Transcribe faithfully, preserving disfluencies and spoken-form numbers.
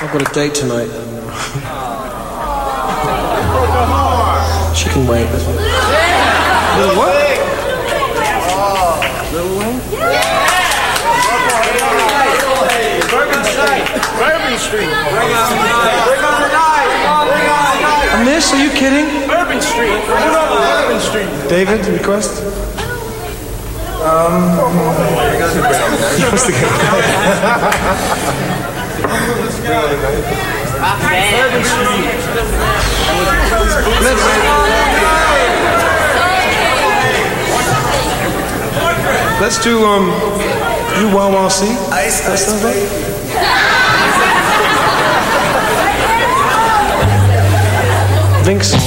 I've got a date tonight. And, uh, she can wait. Little what? Little Wayne? Bourbon Street. Bourbon Street. Bring on the night. Bring on the night. Bring on the night. A miss? Are you kidding? Bourbon Street. Bourbon Street. David, request? Um, he wants to go. Let's, let's do um, you Wow Wow See. Ice, that ice, sounds like. Vinks.